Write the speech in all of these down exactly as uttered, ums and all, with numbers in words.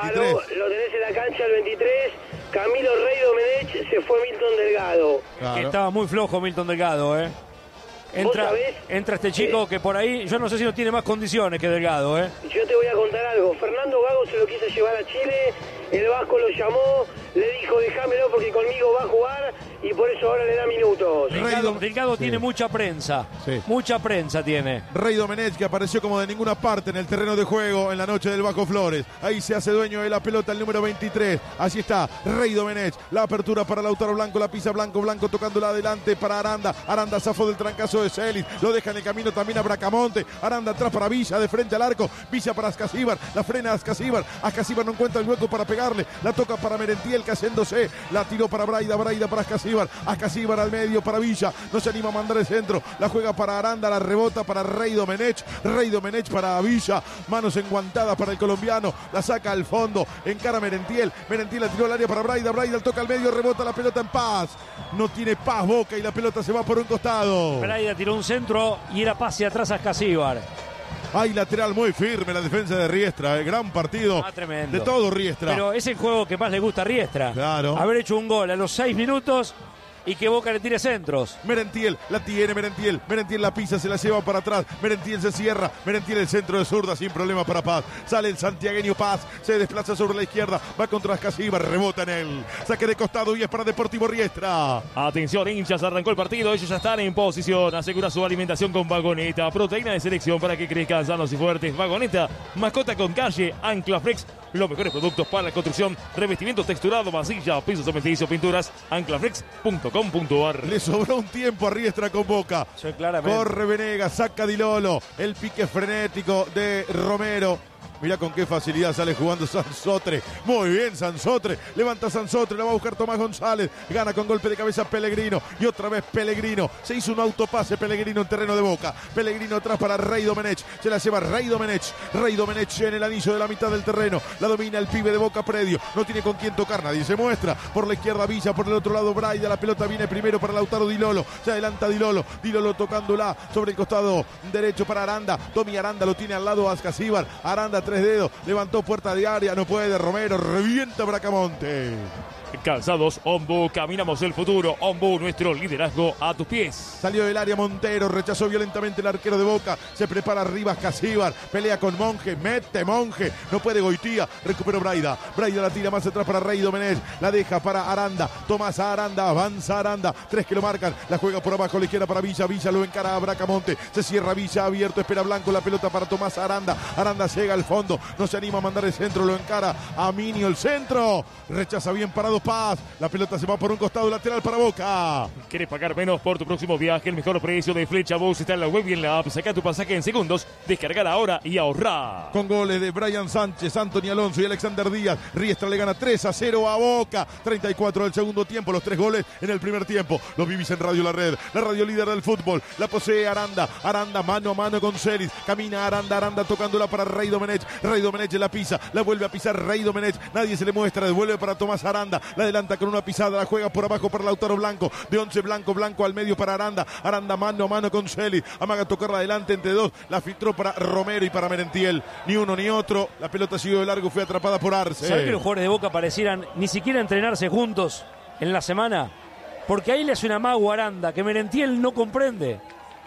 veintitrés. Lo tenés en la cancha el veintitrés. Camilo Rey Domenech, se fue Milton Delgado. Claro. Estaba muy flojo Milton Delgado, ¿eh? Entra, entra este chico eh, que por ahí, yo no sé si no tiene más condiciones que Delgado, ¿eh? Yo te voy a contar algo. Fernando Gago se lo quiso llevar a Chile, el Vasco lo llamó, le dijo déjamelo porque conmigo va a jugar y por eso ahora le da minutos. Delgado, Delgado sí. tiene mucha prensa, sí. mucha prensa tiene. Rey Domenech, que apareció como de ninguna parte en el terreno de juego en la noche del Bajo Flores. Ahí se hace dueño de la pelota el número veintitrés. Así está, Rey Domenech. La apertura para Lautaro Blanco, la pisa Blanco, Blanco tocándola adelante para Aranda. Aranda zafó del trancazo de Celis, lo deja en el camino también a Bracamonte. Aranda atrás para Villa, de frente al arco. Villa para Ascasíbar, la frena Ascasíbar. Ascasíbar no encuentra el hueco para pegarle. La toca para Merentiel cayéndose. La tiró para Braida, Braida para Ascasíbar. Ascasíbar al medio para Villa. No se anima a mandar el centro. La juega para Aranda, la rebota para Rey Domenech. Rey Domenech para Villa. Manos enguantadas para el colombiano. La saca al fondo. Encara Merentiel. Merentiel la tiró al área para Braida. Braida toca al medio, rebota la pelota en Paz. No tiene Paz Boca y la pelota se va por un costado. Braida tiró un centro y era pase atrás a Ascasíbar. Hay lateral muy firme la defensa de Riestra, el gran partido ah, tremendo. de todo Riestra. Pero es el juego que más le gusta a Riestra. Claro. Haber hecho un gol a los seis minutos y que Boca le tire centros. Merentiel, la tiene Merentiel. Merentiel la pisa, se la lleva para atrás. Merentiel se cierra. Merentiel el centro de zurda sin problema para Paz. Sale el santiagueño Paz. Se desplaza sobre la izquierda. Va contra Ascasíbar. Rebota en él. Saque de costado y es para Deportivo Riestra. Atención, hinchas. Arrancó el partido. Ellos ya están en posición. Asegura su alimentación con Vagoneta. Proteína de selección para que crezcan sanos y fuertes. Vagoneta. Mascota con calle. Anclaflex. Los mejores productos para la construcción. Revestimiento texturado, masilla, pisos cementicios, pinturas. Anclaflex punto com punto ar. Le sobró un tiempo a Riestra con Boca. Sí, claramente. Corre Venegas, saca Di Lolo. El pique frenético de Romero. Mirá con qué facilidad sale jugando Sansotre. Muy bien Sansotre. Levanta Sansotre, la va a buscar Tomás González. Gana con golpe de cabeza Pellegrino. Y otra vez Pellegrino. Se hizo un autopase Pellegrino en terreno de Boca. Pellegrino atrás para Rey Domenech. Se la lleva Rey Domenech. Rey Domenech en el anillo de la mitad del terreno. La domina el pibe de Boca Predio. No tiene con quién tocar. Nadie se muestra. Por la izquierda Villa. Por el otro lado Braida. La pelota viene primero para Lautaro Di Lolo. Se adelanta Di Lolo. Di Lolo tocándola sobre el costado derecho para Aranda. Tommy Aranda lo tiene al lado Ascasíbar. Aranda tres dedos, levantó puerta de área, no puede, Romero, revienta Bracamonte. Calzados Ombu, caminamos el futuro. Ombu, nuestro liderazgo a tus pies. Salió del área Montero, rechazó violentamente el arquero de Boca. Se prepara arriba Ascasíbar, pelea con Monje, mete Monje, no puede Goitía, recuperó Braida. Braida la tira más atrás para Rey Domenech, la deja para Aranda. Tomás Aranda, avanza Aranda, tres que lo marcan, la juega por abajo a la izquierda para Villa. Villa lo encara a Bracamonte, se cierra Villa abierto, espera Blanco, la pelota para Tomás Aranda. Aranda llega al fondo, no se anima a mandar el centro, lo encara a Minio, el centro, rechaza bien parado Paz, la pelota se va por un costado, lateral para Boca. ¿Quieres pagar menos por tu próximo viaje? El mejor precio de Flecha Bus está en la web y en la app. Saca tu pasaje en segundos, descargar ahora y ahorrar. Con goles de Brian Sánchez, Anthony Alonso y Alexander Díaz, Riestra le gana tres a cero a Boca. treinta y cuatro del segundo tiempo, los tres goles en el primer tiempo. Los vivís en Radio La Red, la radio líder del fútbol. La posee Aranda, Aranda mano a mano con Celis. Camina Aranda, Aranda tocándola para Rey Domenech. Rey Domenech la pisa, la vuelve a pisar Rey Domenech. Nadie se le muestra, devuelve para Tomás Aranda. La adelanta con una pisada, la juega por abajo para Lautaro Blanco. De once Blanco, Blanco al medio para Aranda. Aranda mano a mano con Celis. Amaga tocarla adelante entre dos. La filtró para Romero y para Merentiel. Ni uno ni otro. La pelota siguió de largo, fue atrapada por Arce. ¿Sabes que los jugadores de Boca parecieran ni siquiera entrenarse juntos en la semana? Porque ahí le hace una mago a Aranda que Merentiel no comprende.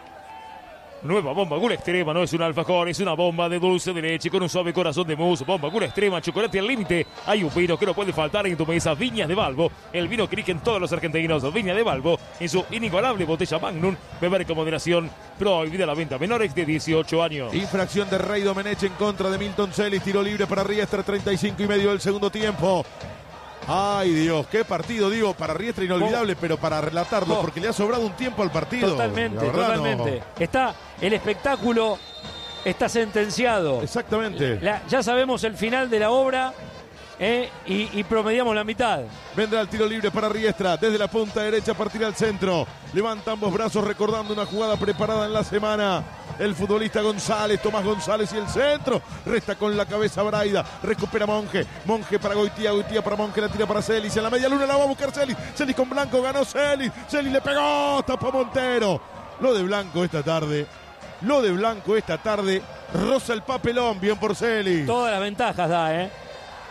Nueva bomba Gula Extrema, no es un alfajor, es una bomba de dulce de leche con un suave corazón de mousse. Bomba Gula Extrema, chocolate al límite. Hay un vino que no puede faltar en tu mesa, Viñas de Balbo. El vino que eligen todos los argentinos, Viña de Balbo, en su inigualable botella Magnum. Beber con moderación, prohibida la venta a menores de dieciocho años. Infracción de Rey Domenech en contra de Milton Celis, tiro libre para Riestra, treinta y cinco y medio del segundo tiempo. Ay Dios, qué partido, digo, para Riestra inolvidable, oh. pero para relatarlo, oh. porque le ha sobrado un tiempo al partido. Totalmente, totalmente. No. Está el espectáculo, está sentenciado. Exactamente. La, ya sabemos el final de la obra. Eh, y, y promediamos la mitad. Vendrá el tiro libre para Riestra. Desde la punta derecha partirá al centro. Levanta ambos brazos recordando una jugada preparada en la semana. El futbolista González, Tomás González y el centro. Resta con la cabeza Braida. Recupera Monje. Monje para Goitía. Goitía para Monje. La tira para Celis. En la media luna la va a buscar Celis. Celis con Blanco. Ganó Celis. Celis le pegó. Tapó Montero. Lo de Blanco esta tarde. Lo de Blanco esta tarde. Roza el papelón. Bien por Celis. Todas las ventajas da, ¿eh?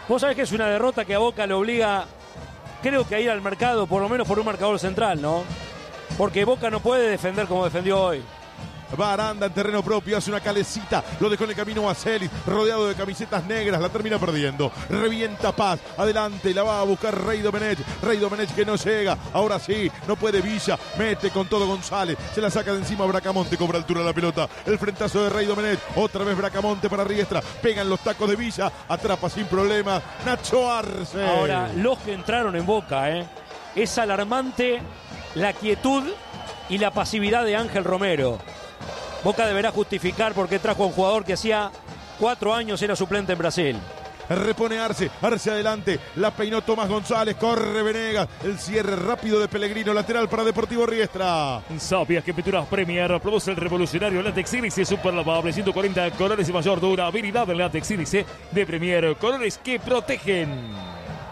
Vos sabés que es una derrota que a Boca le obliga, creo que a ir al mercado, por lo menos por un marcador central, ¿no? Porque Boca no puede defender como defendió hoy. Va Aranda en terreno propio, hace una calecita, lo dejó en el camino a Celis, rodeado de camisetas negras, la termina perdiendo. Revienta Paz, adelante, la va a buscar Rey Domenech, Rey Domenech que no llega, ahora sí, no puede Villa, mete con todo González, se la saca de encima Bracamonte, cobra altura la pelota, el frentazo de Rey Domenech, otra vez Bracamonte para Riestra, pegan los tacos de Villa, atrapa sin problemas, Nacho Arce. Ahora, los que entraron en Boca, ¿eh? Es alarmante la quietud y la pasividad de Ángel Romero. Boca deberá justificar por qué trajo a un jugador que hacía cuatro años era suplente en Brasil. Repone Arce, Arce adelante, la peinó Tomás González, corre Venegas, el cierre rápido de Pellegrino, lateral para Deportivo Riestra. Sabías que Pinturas Premier produce el revolucionario látex índice super lavable, ciento cuarenta colores y mayor durabilidad del látex índice de Premier, colores que protegen.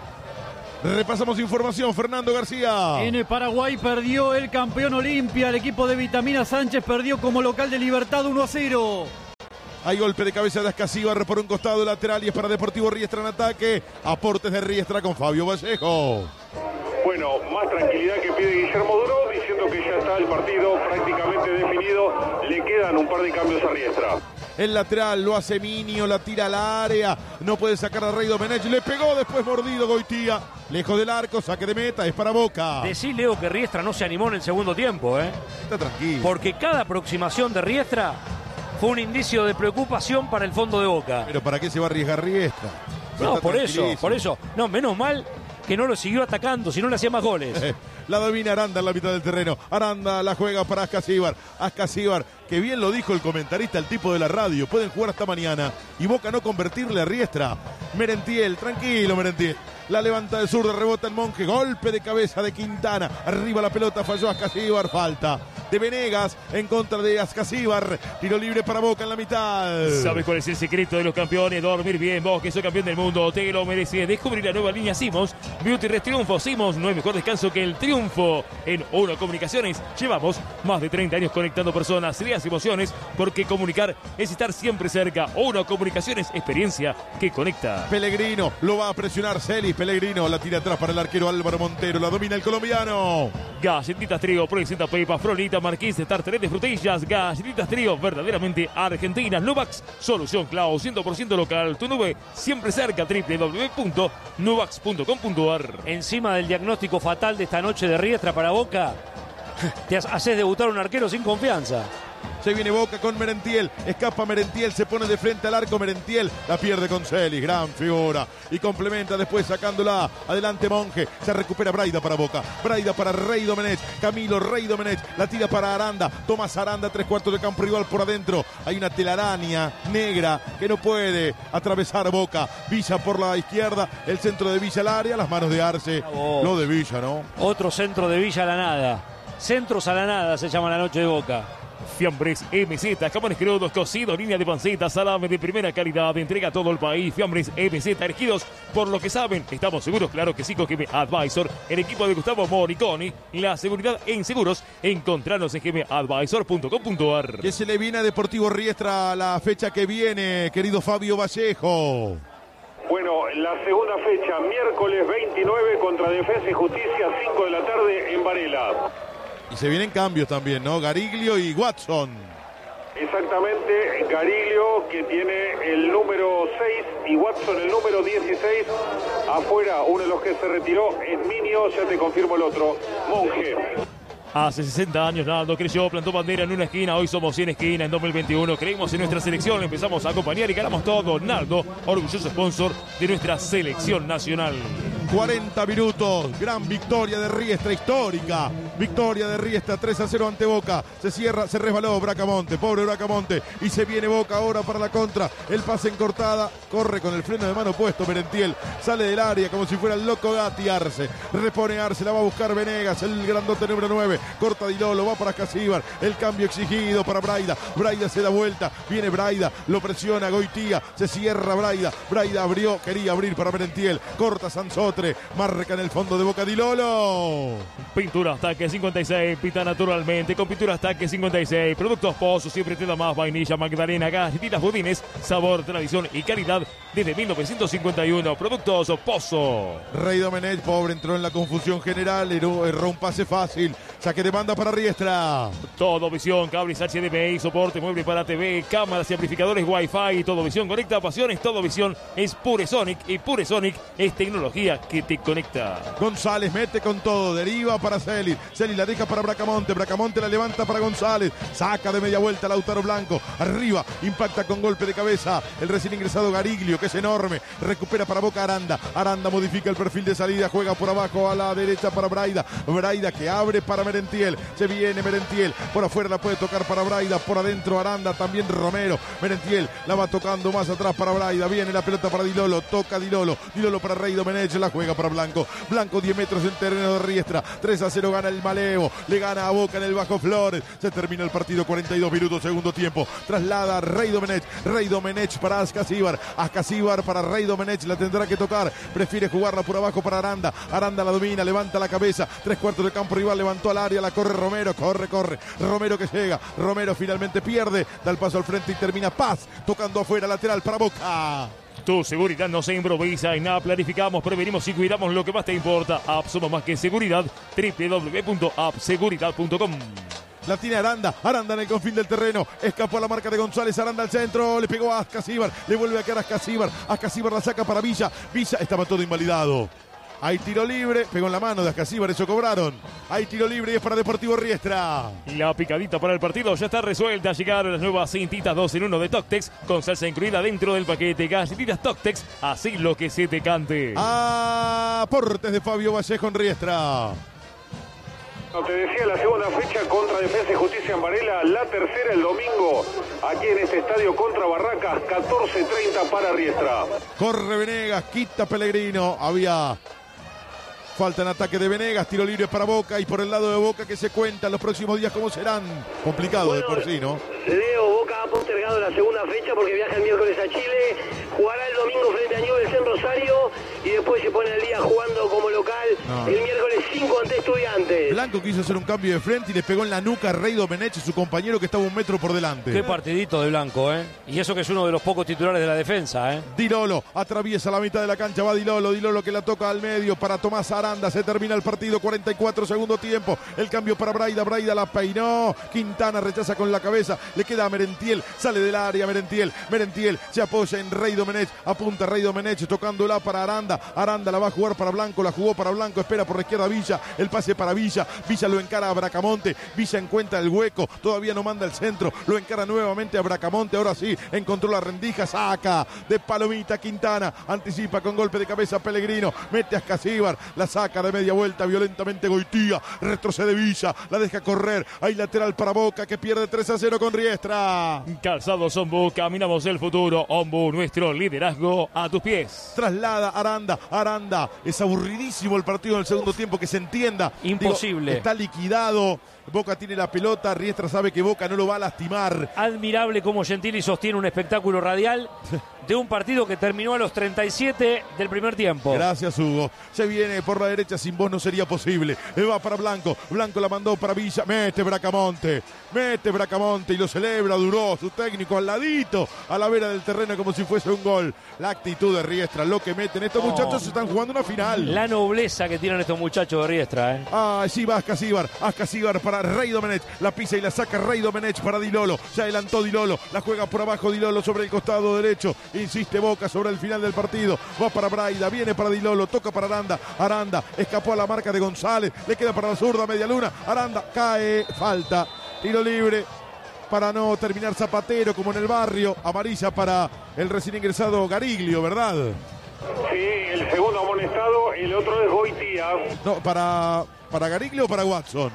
Repasamos información, Fernando García. En el Paraguay perdió el campeón Olimpia, el equipo de Vitamina Sánchez perdió como local de Libertad uno a cero. Hay golpe de cabeza de Ascasíbar por un costado lateral y es para Deportivo Riestra en ataque. Aportes de Riestra con Fabio Vallejo. Bueno, más tranquilidad que pide Guillermo Duró, diciendo que ya está el partido prácticamente definido. Le quedan un par de cambios a Riestra. El lateral lo hace Minio, la tira al área. No puede sacar a Rey Domenech. Le pegó después mordido Goitía. Lejos del arco, saque de meta, es para Boca. Decí, Leo, que Riestra no se animó en el segundo tiempo, ¿eh? Está tranquilo. Porque cada aproximación de Riestra fue un indicio de preocupación para el fondo de Boca. Pero ¿para qué se va a arriesgar Riestra? No, por eso, por eso. No, menos mal que no lo siguió atacando, si no le hacía más goles. La domina Aranda en la mitad del terreno. Aranda la juega para Ascasíbar. Ascasíbar, que bien lo dijo el comentarista, el tipo de la radio. Pueden jugar hasta mañana y Boca no convertirle a Riestra. Merentiel, tranquilo Merentiel. La levanta de zurda, rebota el Monje. Golpe de cabeza de Quintana. Arriba la pelota, falló Ascasíbar. Falta de Venegas en contra de Ascasíbar. Tiro libre para Boca en la mitad. ¿Sabes cuál es el secreto de los campeones? Dormir bien. Vos que sos campeón del mundo, te lo mereces. Descubrir la nueva línea Simons. Beauty Rest Triunfo Simons. No hay mejor descanso que el triunfo. En Uno Comunicaciones llevamos más de treinta años conectando personas, ideas y emociones, porque comunicar es estar siempre cerca. Uno Comunicaciones, experiencia que conecta. Pellegrino lo va a presionar Celis. Pellegrino la tira atrás para el arquero Álvaro Montero. La domina el colombiano. Galletitas Trío, presenta Pepa, Florita, Marqués, tartaré de frutillas. Galletitas Trío, verdaderamente argentinas. Nuvax, solución cloud, cien por ciento local. Tu nube siempre cerca. doble u doble u doble u punto nuvax punto com punto a r. Encima del diagnóstico fatal de esta noche de Riestra para Boca, te haces debutar un arquero sin confianza. Se viene Boca con Merentiel, escapa Merentiel, se pone de frente al arco Merentiel, la pierde con Celis, gran figura, y complementa después sacándola, adelante Monje, se recupera Braida para Boca, Braida para Rey Domenech, Camilo Rey Domenech, la tira para Aranda, Tomás Aranda, tres cuartos de campo rival por adentro, hay una telaraña negra que no puede atravesar Boca, Villa por la izquierda, el centro de Villa al área, las manos de Arce, oh. Lo de Villa, ¿no? Otro centro de Villa a la nada, centros a la nada se llama la noche de Boca. Fiambres M Z, jamones crudos, cocidos, línea de panceta, salame de primera calidad, entrega a todo el país. Fiambres M Z, elegidos por lo que saben. Estamos seguros, claro que sí, con G M Advisor, el equipo de Gustavo Moriconi. La seguridad en seguros, encontrarnos en g m advisor punto com punto a r. Que se le viene a Deportivo Riestra la fecha que viene, querido Fabio Vallejo. Bueno, la segunda fecha, miércoles veintinueve contra Defensa y Justicia, cinco de la tarde en Varela. Y se vienen cambios también, ¿no? Gariglio y Watson. Exactamente, Gariglio que tiene el número seis y Watson el número dieciséis. Afuera, uno de los que se retiró es Minio, ya te confirmo el otro, Monje. Hace sesenta años Naldo creció, plantó bandera en una esquina, hoy somos cien esquinas en dos mil veintiuno. Creímos en nuestra selección, empezamos a acompañar y ganamos todo. Naldo, orgulloso sponsor de nuestra selección nacional. cuarenta minutos, gran victoria de Riestra, histórica victoria de Riestra, tres a cero ante Boca, se cierra, se resbaló Bracamonte, pobre Bracamonte, y se viene Boca ahora para la contra, el pase en cortada, corre con el freno de mano puesto Merentiel, sale del área como si fuera el loco Gatti. Arce, repone Arce, la va a buscar Venegas, el grandote número nueve, corta Di Lolo, va para Ascasíbar, el cambio exigido para Braida, Braida se da vuelta, viene Braida, lo presiona Goitía, se cierra Braida, Braida abrió, quería abrir para Merentiel, corta Sanzote, postre. Marca en el fondo de Boca Di Lolo. Pintura Taque cincuenta y seis, pita naturalmente con Pintura Taque cincuenta y seis. Productos Pozo, siempre te da más. Vainilla, magdalena, galletitas, budines, sabor, tradición y calidad desde mil novecientos cincuenta y uno. Productos Pozo. Rey Domenech, pobre, entró en la confusión general, erró, erró un pase fácil. Saque de banda para Riestra. Todo Visión, cables H D M I, soporte mueble para T V, cámaras y amplificadores Wi-Fi. Todo Visión conecta pasiones. Todo Visión es Pure Sonic y Pure Sonic es tecnología que te conecta. González mete con todo, deriva para Celis. Celis la deja para Bracamonte. Bracamonte la levanta para González. Saca de media vuelta Lautaro Blanco. Arriba, impacta con golpe de cabeza el recién ingresado Gariglio, que es enorme. Recupera para Boca Aranda. Aranda modifica el perfil de salida. Juega por abajo a la derecha para Braida. Braida que abre para Merentiel. Se viene Merentiel. Por afuera la puede tocar para Braida. Por adentro Aranda. También Romero. Merentiel la va tocando más atrás para Braida. Viene la pelota para Di Lolo. Toca Di Lolo. Di Lolo para Rey Domenech. La juega para Blanco. Blanco diez metros en terreno de Riestra. tres a cero gana el Malevo. Le gana a Boca en el Bajo Flores. Se termina el partido. cuarenta y dos minutos segundo tiempo. Traslada a Rey Domenech. Rey Domenech para Ascasíbar. Ascasíbar para Rey Domenech. La tendrá que tocar. Prefiere jugarla por abajo para Aranda. Aranda la domina. Levanta la cabeza. Tres cuartos de campo rival. Levantó al área. La corre Romero. Corre, corre. Romero que llega. Romero finalmente pierde. Da el paso al frente y termina Paz. Tocando afuera. Lateral para Boca. Tu seguridad no se improvisa, en nada planificamos, prevenimos y cuidamos lo que más te importa. App somos más que seguridad. doble u doble u doble u punto app seguridad punto com. La tiene Aranda, Aranda en el confín del terreno, escapó a la marca de González, Aranda al centro, le pegó a Ascasíbar, le vuelve a quedar a Ascasíbar, Ascasíbar la saca para Villa, Villa estaba todo invalidado. Hay tiro libre, pegó en la mano de Ascasíbar, eso cobraron. Hay tiro libre y es para Deportivo Riestra. La picadita para el partido ya está resuelta. Llegaron las nuevas cintitas dos en uno de Toctex con salsa incluida dentro del paquete. Galletitas Toctex, así lo que se te cante. Aportes de Fabio Vallejo en Riestra. Te decía, la segunda fecha contra Defensa y Justicia en Varela, la tercera el domingo, aquí en este estadio contra Barracas, catorce treinta para Riestra. Corre Venegas, quita Pellegrino, había falta en ataque de Venegas, tiro libre para Boca y por el lado de Boca que se cuentan los próximos días cómo serán. Complicado bueno, de por sí, ¿no? Leo, Boca ha postergado la segunda fecha porque viaja el miércoles a Chile, jugará el domingo frente a Newell's en Rosario y después se pone el día jugando como local no. el miércoles cinco ante Estudiantes. Blanco quiso hacer un cambio de frente y le pegó en la nuca a Rey Domenech, su compañero que estaba un metro por delante. Qué partidito de Blanco, ¿eh? Y eso que es uno de los pocos titulares de la defensa, ¿eh? Di Lolo atraviesa la mitad de la cancha, va Di Lolo, Di Lolo que la toca al medio para Tomás Aranda, se termina el partido, cuarenta y cuatro segundo tiempo, el cambio para Braida, Braida la peinó, Quintana rechaza con la cabeza, le queda a Merentiel, sale del área Merentiel, Merentiel se apoya en Rey Domenech, apunta Rey Domenech tocándola para Aranda, Aranda la va a jugar para Blanco, la jugó para Blanco, espera por la izquierda Villa, el pase para Villa, Villa lo encara a Bracamonte, Villa encuentra el hueco, todavía no manda el centro, lo encara nuevamente a Bracamonte, ahora sí, encontró la rendija, saca de palomita Quintana, anticipa con golpe de cabeza Pellegrino, mete a Ascasíbar, la saca de media vuelta violentamente Goitía, retrocede Villa, la deja correr, hay lateral para Boca que pierde tres a cero con Riestra. Calzados Ombu, caminamos el futuro, Ombu, nuestro liderazgo a tus pies. Traslada Aranda, Aranda, es aburridísimo el partido en el segundo tiempo, que se entienda. Imposible. Digo, está liquidado, Boca tiene la pelota, Riestra sabe que Boca no lo va a lastimar. Admirable cómo Gentili sostiene un espectáculo radial de un partido que terminó a los treinta y siete del primer tiempo. Gracias, Hugo. Se viene por la derecha, sin vos no sería posible. Va para Blanco, Blanco la mandó para Villa, mete Bracamonte, mete Bracamonte y lo celebra, duró su técnico al ladito, a la vera del terreno como si fuese un gol. La actitud de Riestra, lo que meten estos oh. muchachos, están jugando una final. La nobleza que tienen estos muchachos de Riestra, ¿eh? Ah, sí va Ascasíbar, Ascasíbar para Rey Domenech, la pisa y la saca Rey Domenech para Di Lolo, se adelantó Di Lolo, la juega por abajo Di Lolo sobre el costado derecho, insiste Boca sobre el final del partido, va para Braida, viene para Di Lolo, toca para Aranda, Aranda escapó a la marca de González, le queda para la zurda, media luna, Aranda cae, falta, tiro libre para no terminar Zapatero como en el barrio, amarilla para el recién ingresado Gariglio, ¿verdad? Sí, el segundo amonestado, el otro es Goitía. No, para, para Gariglio o para Watson.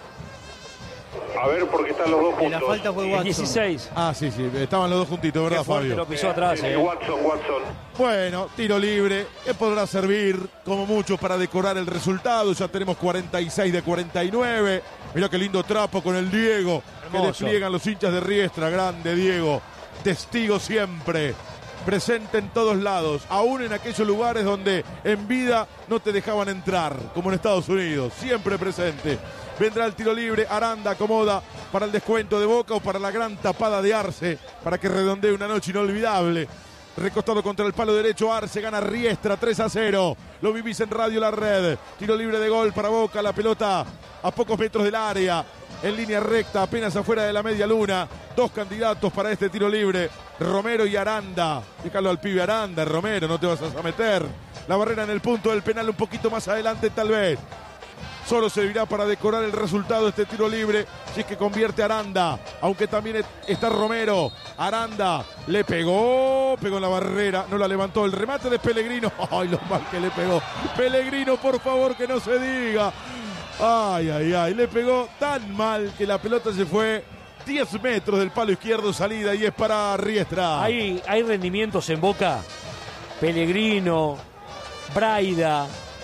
A ver, porque están los dos juntos. La falta fue Watson. dieciséis. Ah, sí, sí, estaban los dos juntitos, ¿verdad, Fabio? Lo pisó atrás, eh, eh. Watson, Watson. Bueno, tiro libre, que podrá servir como mucho para decorar el resultado. Ya tenemos cuarenta y seis de cuarenta y nueve. Mirá qué lindo trapo con el Diego. Hermoso. Que despliegan los hinchas de Riestra. Grande Diego, testigo siempre presente en todos lados, aún en aquellos lugares donde en vida no te dejaban entrar, como en Estados Unidos, siempre presente. Vendrá el tiro libre, Aranda acomoda para el descuento de Boca o para la gran tapada de Arce, para que redondee una noche inolvidable. Recostado contra el palo derecho, Arce gana Riestra, tres a cero. Lo vivís en Radio La Red. Tiro libre de gol para Boca, la pelota a pocos metros del área, en línea recta, apenas afuera de la media luna. Dos candidatos para este tiro libre, Romero y Aranda. Déjalo al pibe Aranda, Romero, no te vas a meter. La barrera en el punto del penal un poquito más adelante tal vez. Solo servirá para decorar el resultado de este tiro libre si es que convierte Aranda, aunque también está Romero. Aranda le pegó, pegó en la barrera, no la levantó. El remate de Pellegrino, ay, lo mal que le pegó. Pellegrino, por favor, que no se diga. Ay, ay, ay, le pegó tan mal que la pelota se fue diez metros del palo izquierdo, salida, y es para Riestra. Hay, hay rendimientos en Boca. Pellegrino, Braida,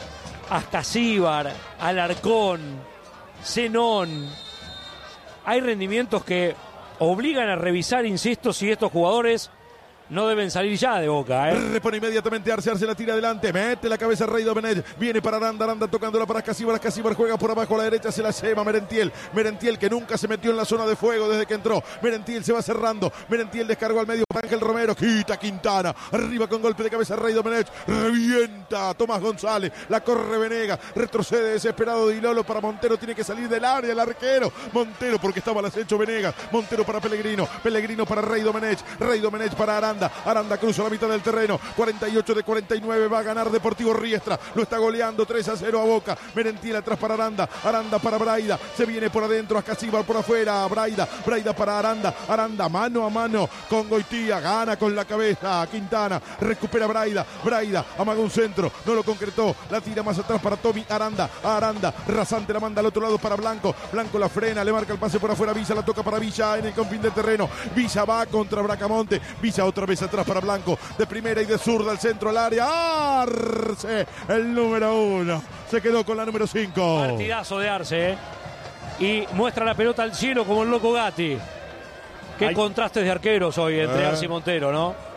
Ascasíbar, Alarcón, Zenón. Hay rendimientos que obligan a revisar, insisto, si estos jugadores no deben salir ya de Boca, ¿eh? Repone inmediatamente Arce, Arce la tira adelante, mete la cabeza Rey Domenech, viene para Aranda, Aranda tocándola para Ascasíbar, Ascasíbar juega por abajo a la derecha, se la lleva Merentiel, Merentiel que nunca se metió en la zona de fuego desde que entró, Merentiel se va cerrando, Merentiel descargó al medio para Ángel Romero, quita Quintana, arriba con golpe de cabeza Rey Domenech, revienta Tomás González, la corre Venegas, retrocede desesperado Di Lolo para Montero, tiene que salir del área el arquero, Montero porque estaba al acecho Venegas, Montero para Pellegrino, Pellegrino para Rey Domenech, Rey Domenech para Aranda, Aranda cruza la mitad del terreno, cuarenta y ocho de cuarenta y nueve, va a ganar Deportivo Riestra, lo está goleando tres a cero a Boca. Merentiel atrás para Aranda, Aranda para Braida, se viene por adentro, Ascasíbar por afuera, Braida, Braida para Aranda, Aranda mano a mano con Goitía, gana con la cabeza, Quintana, recupera Braida, Braida, amaga un centro, no lo concretó, la tira más atrás para Tommy, Aranda, Aranda, rasante la manda al otro lado para Blanco, Blanco la frena, le marca el pase por afuera, Villa la toca para Villa en el confín del terreno, Villa va contra Bracamonte, Villa otra vez atrás para Blanco, de primera y de zurda al centro al área, Arce, el número uno, se quedó con la número cinco. Partidazo de Arce, ¿eh? Y muestra la pelota al cielo como el loco Gatti. Qué Hay... contrastes de arqueros hoy entre eh. Arce y Montero, ¿no?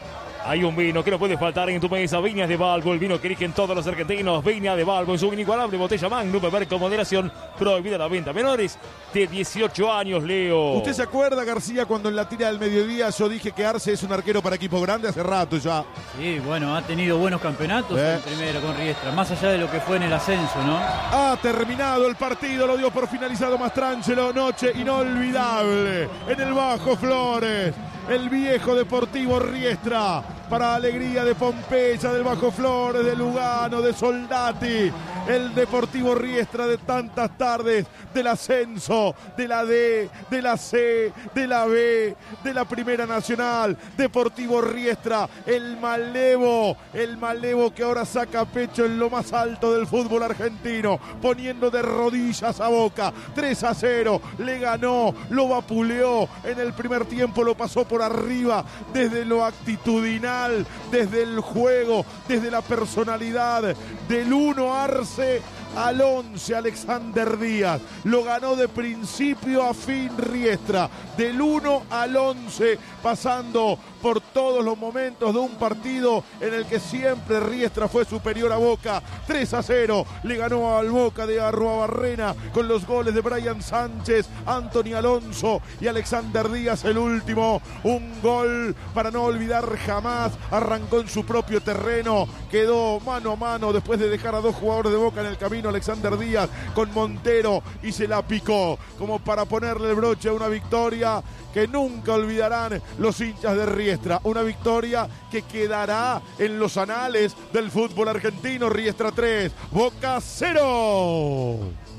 Hay un vino que no puede faltar en tu mesa, Viñas de Balbo, el vino que eligen todos los argentinos. Viñas de Balbo en su inigualable botella Magnum, beber con moderación, prohibida la venta a menores de dieciocho años, Leo. ¿Usted se acuerda, García, cuando en la tira del mediodía yo dije que Arce es un arquero para equipo grande? Hace rato ya. Sí, bueno, ha tenido buenos campeonatos eh. en primero con Riestra, más allá de lo que fue en el ascenso, ¿no? Ha terminado el partido, lo dio por finalizado Mastrangelo, noche inolvidable en el Bajo Flores. El viejo Deportivo Riestra, para alegría de Pompeya, del Bajo Flores, de Lugano, de Soldati. El Deportivo Riestra de tantas tardes, del ascenso, de la D, de la C, de la B, de la Primera Nacional. Deportivo Riestra, el malevo, el malevo que ahora saca pecho en lo más alto del fútbol argentino, poniendo de rodillas a Boca. tres a cero, le ganó, lo vapuleó, en el primer tiempo lo pasó por arriba, desde lo actitudinal, desde el juego, desde la personalidad, del uno Arce al once Alexander Díaz, lo ganó de principio a fin Riestra, del uno al once, pasando por todos los momentos de un partido en el que siempre Riestra fue superior a Boca. tres a cero le ganó al Boca de Arruabarrena con los goles de Brian Sánchez, Anthony Alonso y Alexander Díaz el último. Un gol para no olvidar jamás, arrancó en su propio terreno, quedó mano a mano después de dejar a dos jugadores de Boca en el camino, Alexander Díaz con Montero, y se la picó como para ponerle el broche a una victoria que nunca olvidarán los hinchas de Riestra, una victoria que quedará en los anales del fútbol argentino. Riestra tres, Boca cero.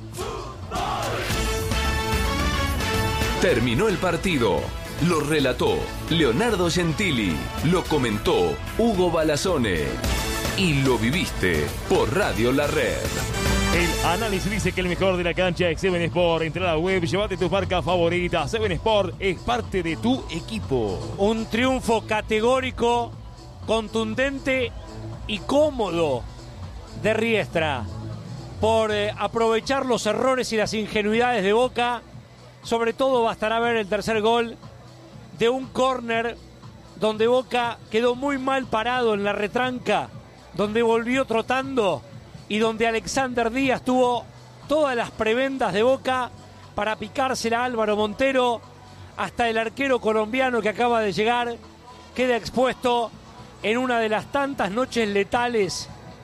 Terminó el partido. Lo relató Leonardo Gentili, lo comentó Hugo Balazone y lo viviste por Radio La Red. El análisis dice que el mejor de la cancha es Seven Sport. Entra a la web, llévate tu marca favorita. Seven Sport es parte de tu equipo. Un triunfo categórico, contundente y cómodo de Riestra por eh, aprovechar los errores y las ingenuidades de Boca. Sobre todo bastará ver el tercer gol de un córner donde Boca quedó muy mal parado en la retranca, donde volvió trotando y donde Alexander Díaz tuvo todas las prebendas de Boca para picársela a Álvaro Montero. Hasta el arquero colombiano que acaba de llegar queda expuesto en una de las tantas noches letales